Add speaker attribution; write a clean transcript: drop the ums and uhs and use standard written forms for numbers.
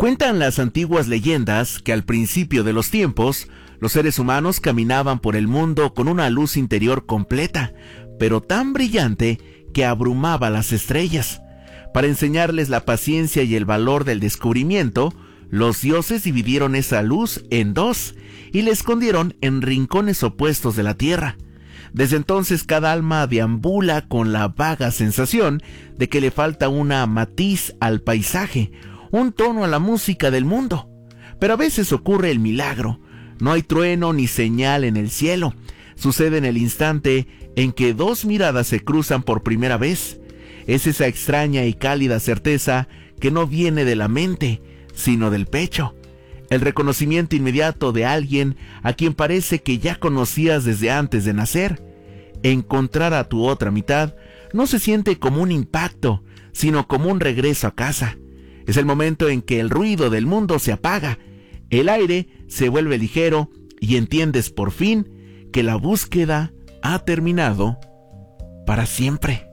Speaker 1: Cuentan las antiguas leyendas que al principio de los tiempos, los seres humanos caminaban por el mundo con una luz interior completa, pero tan brillante que abrumaba las estrellas. Para enseñarles la paciencia y el valor del descubrimiento, los dioses dividieron esa luz en dos y la escondieron en rincones opuestos de la tierra. Desde entonces cada alma deambula con la vaga sensación de que le falta una matiz al paisaje, un tono a la música del mundo. Pero a veces ocurre el milagro. No hay trueno ni señal en el cielo. Sucede en el instante en que dos miradas se cruzan por primera vez. Es esa extraña y cálida certeza que no viene de la mente, sino del pecho. El reconocimiento inmediato de alguien a quien parece que ya conocías desde antes de nacer. Encontrar a tu otra mitad no se siente como un impacto, sino como un regreso a casa. Es el momento en que el ruido del mundo se apaga, el aire se vuelve ligero y entiendes por fin que la búsqueda ha terminado para siempre.